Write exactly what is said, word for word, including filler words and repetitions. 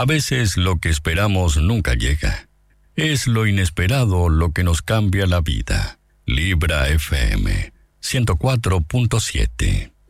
A veces lo que esperamos nunca llega. Es lo inesperado lo que nos cambia la vida. Libra F M ciento cuatro punto siete.